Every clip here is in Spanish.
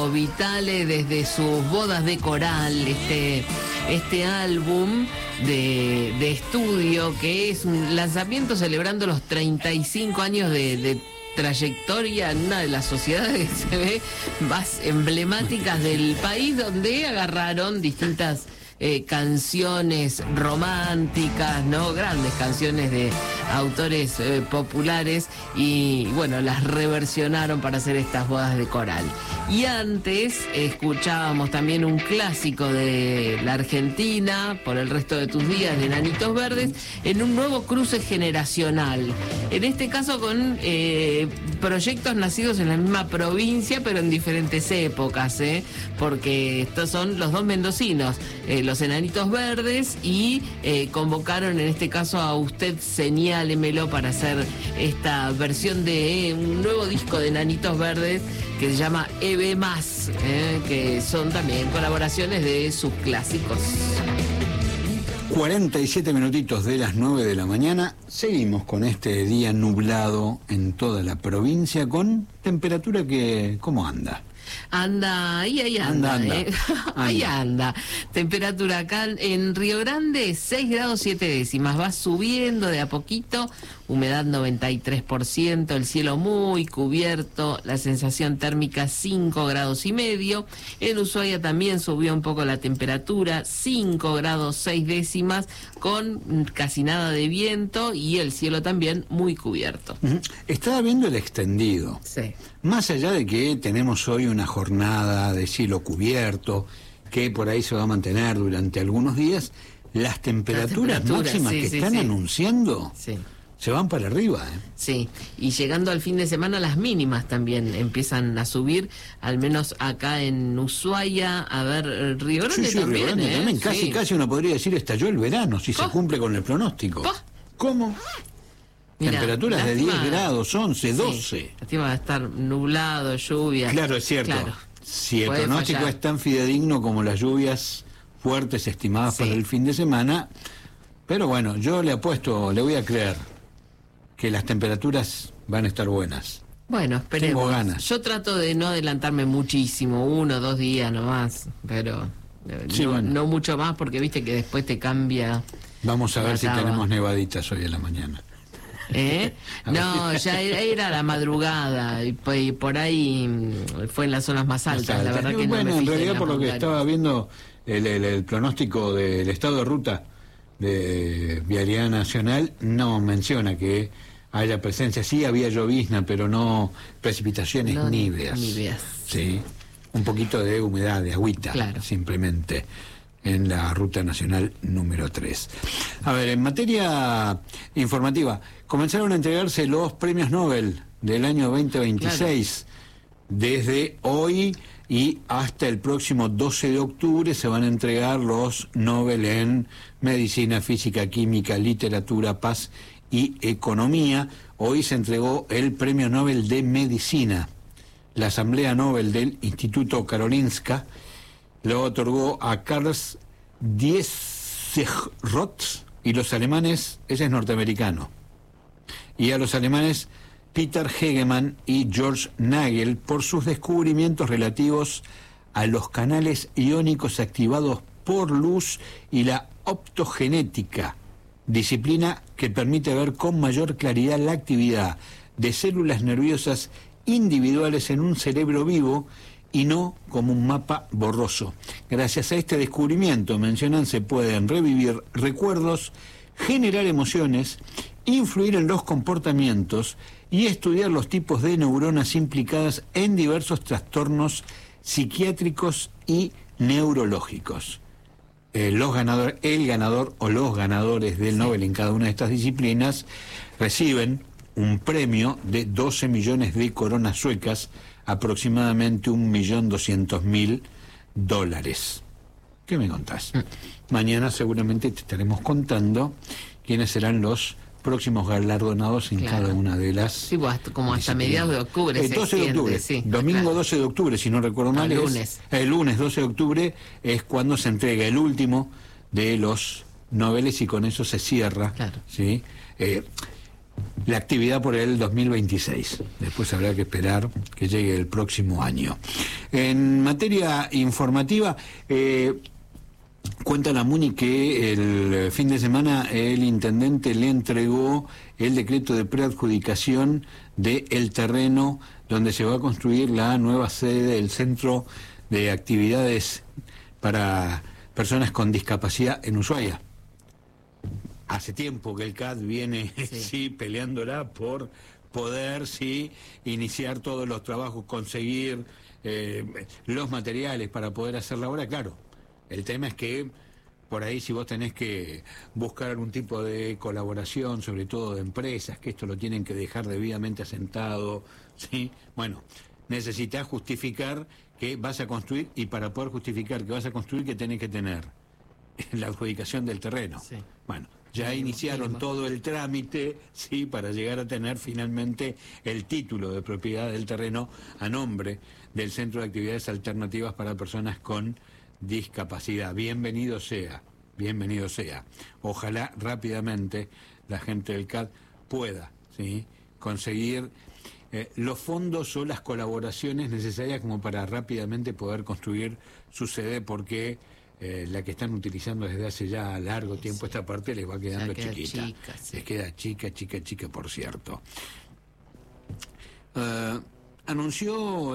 Vitale desde sus bodas de coral, este álbum de estudio que es un lanzamiento celebrando los 35 años de trayectoria en una de las sociedades que se ve más emblemáticas del país, donde agarraron distintas canciones románticas, ¿no? Grandes canciones de autores populares y bueno, las reversionaron para hacer estas bodas de coral. Y antes escuchábamos también un clásico de la Argentina, Por el resto de tus días, de Enanitos Verdes, en un nuevo cruce generacional. En este caso con proyectos nacidos en la misma provincia, pero en diferentes épocas, porque estos son los dos mendocinos, los Enanitos Verdes, y convocaron en este caso a Usted Señálemelo para hacer esta versión de un nuevo disco de Enanitos Verdes que se llama EB+, que son también colaboraciones de sus clásicos. 47 minutitos de las 9 de la mañana. Seguimos con este día nublado en toda la provincia, con temperatura que, ¿cómo anda? Anda, ahí anda. Ahí anda. Temperatura acá en Río Grande, 6 grados 7 décimas. Va subiendo de a poquito, humedad 93%, el cielo muy cubierto, la sensación térmica 5 grados y medio. En Ushuaia también subió un poco la temperatura, 5 grados 6 décimas, con casi nada de viento y el cielo también muy cubierto. Estaba viendo el extendido. Sí. Más allá de que tenemos hoy una jornada de cielo cubierto, que por ahí se va a mantener durante algunos días, las temperaturas máximas que están anunciando se van para arriba. Sí, y llegando al fin de semana las mínimas también empiezan a subir, al menos acá en Ushuaia, a ver, Río Grande también. Río Grande también. Casi uno podría decir estalló el verano, si se cumple con el pronóstico. ¿Cómo? Mirá, temperaturas de 10 grados, 11, 12. Lástima va a estar nublado, lluvia. Claro, es cierto. Claro. Si el pronóstico es tan fidedigno como las lluvias fuertes estimadas para el fin de semana, pero bueno, yo le apuesto, le voy a creer que las temperaturas van a estar buenas. Bueno, esperemos. Tengo ganas. Yo trato de no adelantarme muchísimo, 1 o 2 días nomás, pero no mucho más, porque viste que después te cambia. Vamos a ver si tenemos nevaditas hoy en la mañana. No, ya era la madrugada y por ahí fue en las zonas más altas, la verdad que bueno, no me en realidad por lo que montaña. estaba viendo el pronóstico del estado de ruta de Vialidad Nacional no menciona que haya presencia, sí había llovizna, pero no precipitaciones níveas. Sí, un poquito de humedad, de agüita, simplemente, en la ruta nacional número 3. A ver, en materia informativa, comenzaron a entregarse los premios Nobel del año 2026. Desde hoy y hasta el próximo 12 de octubre se van a entregar los Nobel en Medicina, Física, Química, Literatura, Paz y Economía. Hoy se entregó el Premio Nobel de Medicina. La Asamblea Nobel del Instituto Karolinska lo otorgó a Karl Diesseroth y los alemanes, ese es norteamericano, y a los alemanes Peter Hegemann y George Nagel por sus descubrimientos relativos a los canales iónicos activados por luz y la optogenética, disciplina que permite ver con mayor claridad la actividad de células nerviosas individuales en un cerebro vivo y no como un mapa borroso. Gracias a este descubrimiento, mencionan, se pueden revivir recuerdos, generar emociones, influir en los comportamientos y estudiar los tipos de neuronas implicadas en diversos trastornos psiquiátricos y neurológicos. El ganador o los ganadores del Nobel en cada una de estas disciplinas reciben un premio de 12 millones de coronas suecas, aproximadamente $1.200.000. ¿Qué me contás? Mañana seguramente te estaremos contando quiénes serán los próximos galardonados en cada una de las... Sí, como hasta mediados de octubre. 12 de octubre, domingo 12 de octubre, si no recuerdo mal. El lunes 12 de octubre es cuando se entrega el último de los Nobeles y con eso se cierra. ¿Sí? la actividad por el 2026. Después habrá que esperar que llegue el próximo año. En materia informativa, cuenta la MUNI que el fin de semana el intendente le entregó el decreto de preadjudicación del terreno donde se va a construir la nueva sede del Centro de Actividades para Personas con Discapacidad en Ushuaia. Hace tiempo que el CAD viene sí peleándola por poder iniciar todos los trabajos, conseguir los materiales para poder hacer la obra. Claro, el tema es que por ahí si vos tenés que buscar algún tipo de colaboración, sobre todo de empresas, que esto lo tienen que dejar debidamente asentado, ¿sí? Bueno, necesitas justificar que vas a construir, y para poder justificar que vas a construir, que tenés que tener la adjudicación del terreno. Sí. Bueno, ya iniciaron todo el trámite, sí, para llegar a tener finalmente el título de propiedad del terreno a nombre del Centro de Actividades Alternativas para Personas con Discapacidad. Bienvenido sea, bienvenido sea. Ojalá rápidamente la gente del CAD pueda, ¿sí?, conseguir los fondos o las colaboraciones necesarias como para rápidamente poder construir su sede, porque la que están utilizando desde hace ya largo tiempo, esta parte les va quedando chiquita. Les queda chica, por cierto. Anunció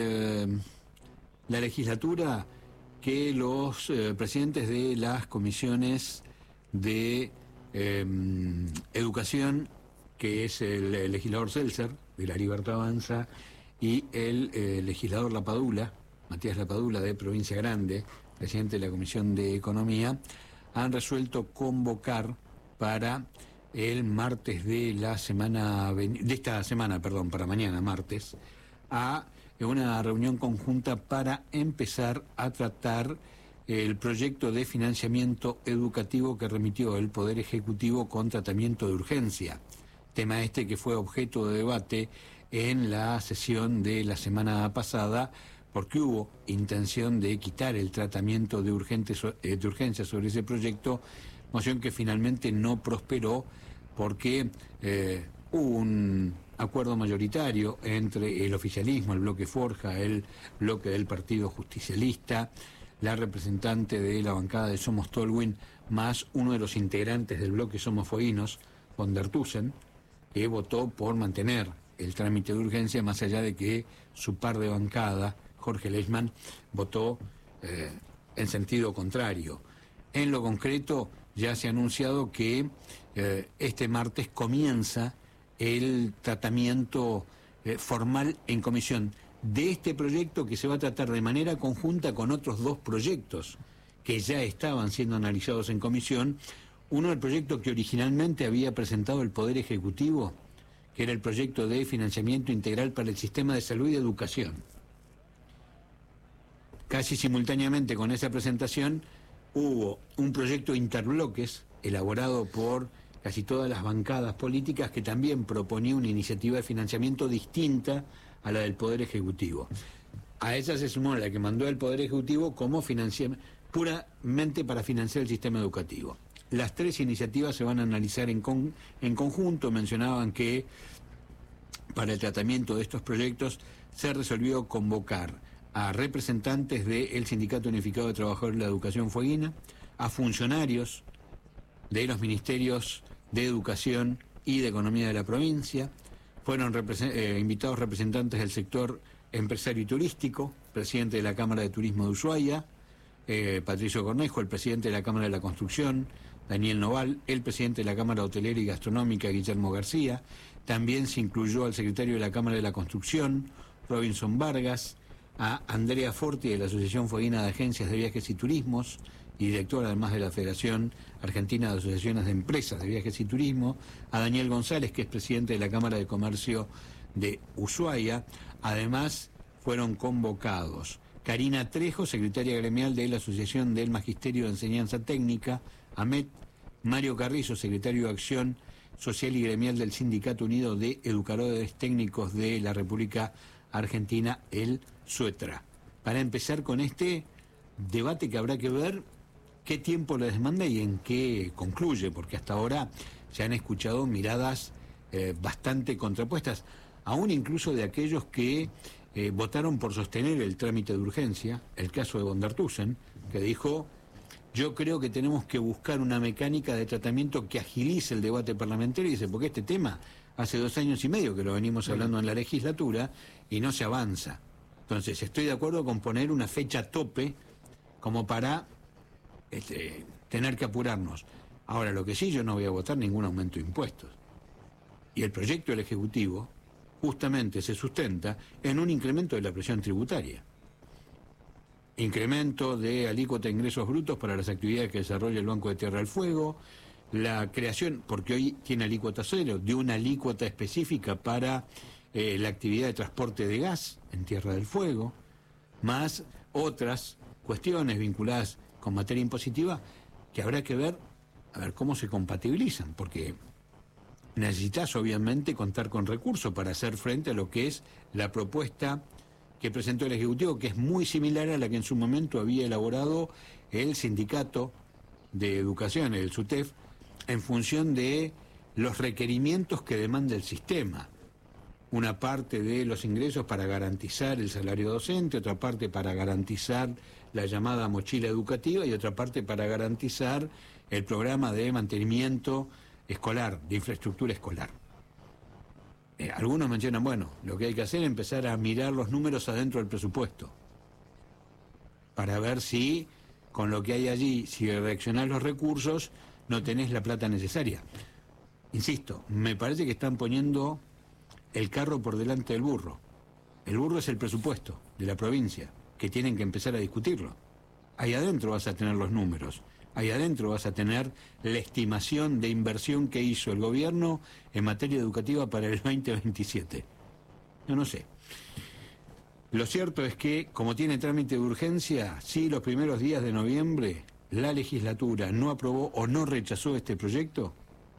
la legislatura que los presidentes de las comisiones de educación, que es el legislador Seltzer, de La Libertad Avanza, y el legislador Lapadula, Matías Lapadula, de Provincia Grande, presidente de la Comisión de Economía, han resuelto convocar para el martes de esta semana, para mañana martes, a una reunión conjunta para empezar a tratar el proyecto de financiamiento educativo que remitió el Poder Ejecutivo con tratamiento de urgencia. Tema este que fue objeto de debate en la sesión de la semana pasada, porque hubo intención de quitar el tratamiento de urgencia sobre ese proyecto, moción que finalmente no prosperó porque hubo un acuerdo mayoritario entre el oficialismo, el bloque Forja, el bloque del Partido Justicialista, la representante de la bancada de Somos Tolwyn, más uno de los integrantes del bloque Somos Fueguinos, von der Tusen, que votó por mantener el trámite de urgencia, más allá de que su par de bancada, Jorge Leishman, votó en sentido contrario. En lo concreto, ya se ha anunciado que este martes comienza el tratamiento formal en comisión de este proyecto, que se va a tratar de manera conjunta con otros dos proyectos que ya estaban siendo analizados en comisión. Uno, el proyecto que originalmente había presentado el Poder Ejecutivo, que era el proyecto de financiamiento integral para el sistema de salud y educación. Casi simultáneamente con esa presentación hubo un proyecto interbloques elaborado por casi todas las bancadas políticas, que también proponía una iniciativa de financiamiento distinta a la del Poder Ejecutivo. A esa se sumó la que mandó el Poder Ejecutivo como puramente para financiar el sistema educativo. Las tres iniciativas se van a analizar en conjunto. Mencionaban que para el tratamiento de estos proyectos se resolvió convocar a representantes del Sindicato Unificado de Trabajadores de la Educación Fueguina, a funcionarios de los ministerios de Educación y de Economía de la provincia. Fueron invitados representantes del sector empresario y turístico, presidente de la Cámara de Turismo de Ushuaia, Patricio Cornejo, el presidente de la Cámara de la Construcción, Daniel Noval, el presidente de la Cámara Hotelera y Gastronómica, Guillermo García. También se incluyó al secretario de la Cámara de la Construcción, Robinson Vargas, a Andrea Forti, de la Asociación Fueguina de Agencias de Viajes y Turismos, y director además de la Federación Argentina de Asociaciones de Empresas de Viajes y Turismo, a Daniel González, que es presidente de la Cámara de Comercio de Ushuaia. Además, fueron convocados Karina Trejo, secretaria gremial de la Asociación del Magisterio de Enseñanza Técnica, AMET, Mario Carrizo, secretario de Acción Social y Gremial del Sindicato Unido de Educadores Técnicos de la República Argentina, el SUETRA. Para empezar con este debate que habrá que ver qué tiempo le demanda y en qué concluye, porque hasta ahora se han escuchado miradas bastante contrapuestas, aún incluso de aquellos que votaron por sostener el trámite de urgencia, el caso de von der Tussen, que dijo: yo creo que tenemos que buscar una mecánica de tratamiento que agilice el debate parlamentario, y dice, porque este tema hace 2 años y medio que lo venimos hablando en la legislatura y no se avanza. Entonces estoy de acuerdo con poner una fecha tope como para tener que apurarnos. Ahora, lo que sí, yo no voy a votar ningún aumento de impuestos. Y el proyecto del Ejecutivo justamente se sustenta en un incremento de la presión tributaria. Incremento de alícuota de ingresos brutos para las actividades que desarrolla el Banco de Tierra del Fuego, la creación, porque hoy tiene alícuota cero, de una alícuota específica para la actividad de transporte de gas en Tierra del Fuego, más otras cuestiones vinculadas con materia impositiva que habrá que ver a ver cómo se compatibilizan, porque necesitas obviamente contar con recursos para hacer frente a lo que es la propuesta que presentó el Ejecutivo, que es muy similar a la que en su momento había elaborado el Sindicato de Educación, el SUTEF, en función de los requerimientos que demanda el sistema. Una parte de los ingresos para garantizar el salario docente, otra parte para garantizar la llamada mochila educativa y otra parte para garantizar el programa de mantenimiento escolar, de infraestructura escolar. Algunos mencionan, bueno, lo que hay que hacer es empezar a mirar los números adentro del presupuesto para ver si con lo que hay allí, si reaccionás los recursos, no tenés la plata necesaria. Insisto, me parece que están poniendo el carro por delante del burro. El burro es el presupuesto de la provincia, que tienen que empezar a discutirlo. Ahí adentro vas a tener los números. Ahí adentro vas a tener la estimación de inversión que hizo el gobierno en materia educativa para el 2027. Yo no sé. Lo cierto es que, como tiene trámite de urgencia, si los primeros días de noviembre la legislatura no aprobó o no rechazó este proyecto,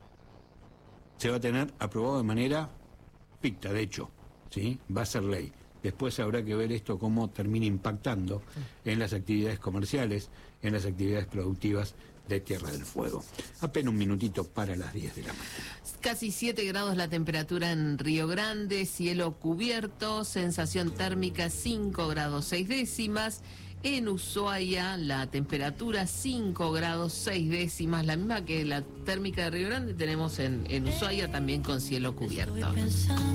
se va a tener aprobado de manera ficta, de hecho, ¿sí? Va a ser ley. Después habrá que ver esto cómo termina impactando en las actividades comerciales, en las actividades productivas de Tierra del Fuego. Apenas un minutito para las 10 de la mañana. Casi 7 grados la temperatura en Río Grande, cielo cubierto, sensación térmica 5 grados 6 décimas. En Ushuaia la temperatura 5 grados 6 décimas, la misma que la térmica de Río Grande tenemos en Ushuaia, también con cielo cubierto.